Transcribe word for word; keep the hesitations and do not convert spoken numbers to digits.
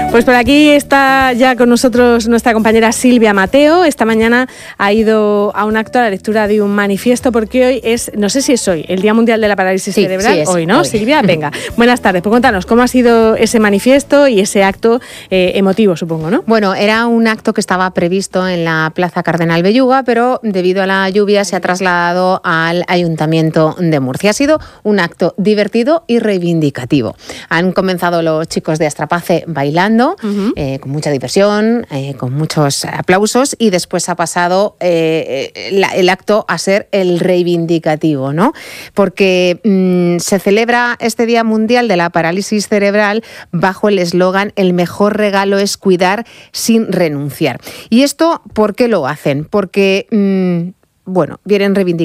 Pues por aquí está ya con nosotros nuestra compañera Silvia Mateo. Esta mañana ha ido a un acto a la lectura de un manifiesto, porque hoy es, no sé si es hoy, el Día Mundial de la Parálisis sí, Cerebral. Sí es, hoy, ¿no, hoy. Silvia? Venga, buenas tardes. Pues cuéntanos, ¿cómo ha sido ese manifiesto y ese acto eh, emotivo, supongo, ¿no? Bueno, era un acto que estaba previsto en la Plaza Cardenal Belluga, pero debido a la lluvia se ha trasladado al Ayuntamiento de Murcia. Ha sido un acto divertido y reivindicativo. Han comenzado los chicos de Astrapace bailando, uh-huh. eh, con mucha diversión, eh, con muchos aplausos, y después ha pasado eh, la, el acto a ser el reivindicativo, ¿no? Porque mmm, se celebra este Día Mundial de la Parálisis Cerebral bajo el eslogan "El mejor regalo es cuidar sin renunciar". ¿Y esto por qué lo hacen? Porque, mmm, bueno, vienen reivindicando